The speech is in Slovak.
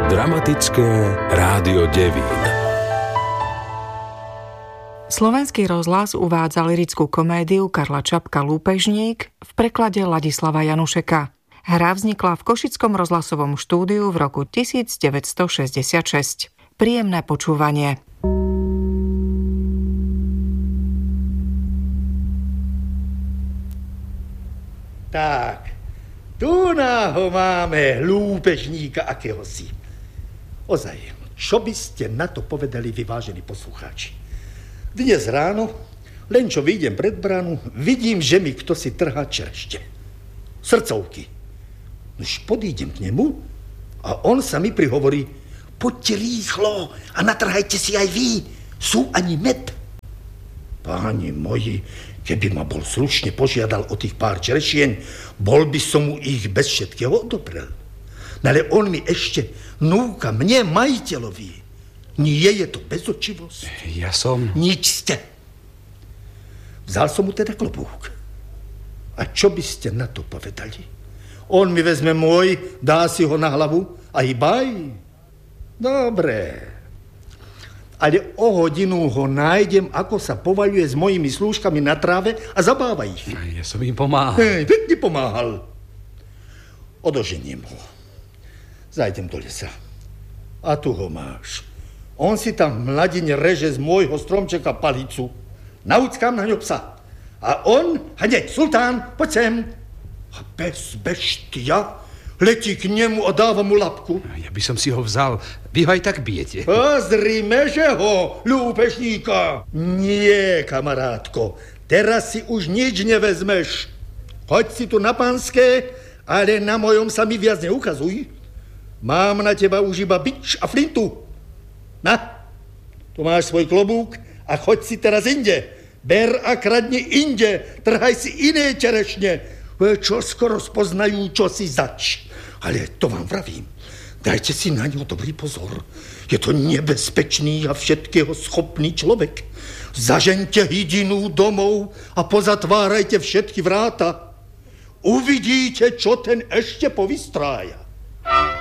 Dramatické rádio Devín. Slovenský rozhlas uvádza lyrickú komédiu Karla Čapka Lúpežník v preklade Ladislava Janušeka. Hra vznikla v Košickom rozhlasovom štúdiu v roku 1966. Príjemné počúvanie. Tak, tu ho máme, lúpežníka akéhosi. Ozaj, čo by ste na to povedali, vyvážení poslucháči? Dnes ráno, len čo vyjdem pred bránu, vidím, že mi kto si trhá čerešte. Srdcovky. Už podídem k nemu a on sa mi prihovorí: poďte rýchlo a natrhajte si aj vy, sú ani med. Páni moji, keby ma bol slušne požiadal o tých pár čerešien, bol by som mu ich bez všetkého odoprel. No ale on mi ešte núka, mne, majiteľovi. Nie je to bezočivosť? Ja som... Nič ste. Vzal som mu teda klobúk. A čo by ste na to povedali? On mi vezme môj, dá si ho na hlavu a hýbaj. Dobre. Ale o hodinu ho nájdem, ako sa povaľuje s mojimi slúžkami na tráve a zabáva ich. Ja som im pomáhal. Pekne pomáhal. Odoženiem ho. Zajdem do lesa. A tu ho máš. On si tam v mladine reže z môjho stromčeka palicu. Nauckám na ňo psa. A on, hneď, Sultán, poď sem. A bez beštia letí k nemu a dáva mu labku. Ja by som si ho vzal. Vy ho aj tak bijete. Pozrime, že ho, lúpežníka. Nie, kamarátko. Teraz si už nič nevezmeš. Choď si tu na Panské, ale na mojom sa mi viac neukazuj. Mám na teba už iba bič a flintu. Na, tu máš svoj klobúk a choď si teraz inde. Ber a kradni inde, trhaj si iné čerešne. Čo skoro spoznajú, čo si zač. Ale to vám vravím. Dajte si na ňo dobrý pozor. Je to nebezpečný a všetkého schopný človek. Zažeňte hydinu domov a pozatvárajte všetky vráta. Uvidíte, čo ten ešte povystrája.